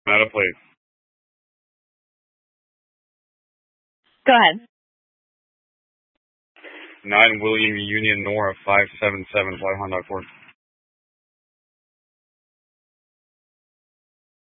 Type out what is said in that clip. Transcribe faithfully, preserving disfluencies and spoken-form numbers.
Not a plate. Go ahead. Nine William Union Nora five seven seven five Honda Accord.